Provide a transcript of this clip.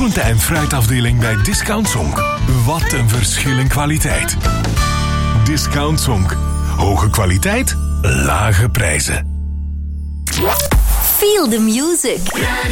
groente- en fruitafdeling bij Discount Zonk. Wat een verschil in kwaliteit. Discount Zonk. Hoge kwaliteit, lage prijzen. Feel the music.